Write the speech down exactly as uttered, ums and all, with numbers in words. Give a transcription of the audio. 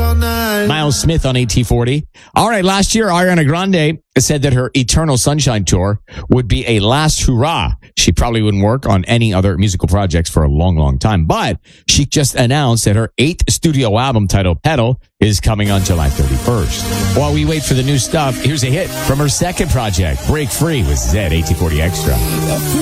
all night. Miles Smith on A T forty. All right, last year, Ariana Grande said that her Eternal Sunshine tour would be a last hurrah. She probably wouldn't work on any other musical projects for a long, long time. But she just announced that her eighth studio album titled Pedal is coming on July thirty-first. While we wait for the new stuff, here's a hit from her second project, Break Free with Zed, A T forty Extra.